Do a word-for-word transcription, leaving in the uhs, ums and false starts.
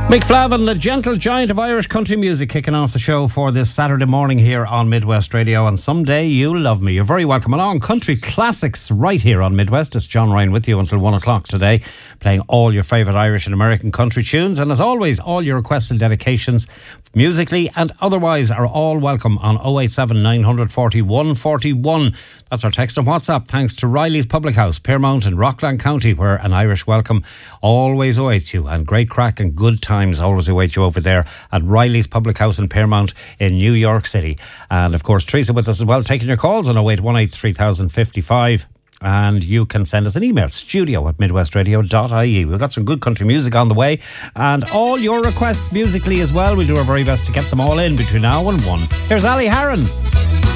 Mick Flavin, the gentle giant of Irish country music, kicking off the show for this Saturday morning here on Midwest Radio. And someday you'll love me. You're very welcome along. Country classics right here on Midwest. It's John Ryan with you until one o'clock today, playing all your favourite Irish and American country tunes. And as always, all your requests and dedications, musically and otherwise, are all welcome on oh eight seven, nine four oh, one four one. That's our text and WhatsApp, thanks to Riley's Public House, Pearmount in Rockland County, where an Irish welcome always awaits you, and great crack and good times always await you over there at Riley's Public House in Pearmount in New York City. And of course, Teresa with us as well, taking your calls on oh eight one eight, three thousand fifty-five. And you can send us an email, studio at midwestradio dot I E. We've got some good country music on the way, and all your requests musically as well. We'll do our very best to get them all in between now and one. Here's Ali Harron.